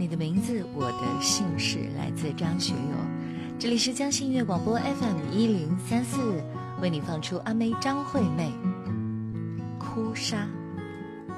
的名字，我的姓氏，来自张学友。这里是江信音乐广播 FM1034，为你放出阿妹张惠妹哭砂。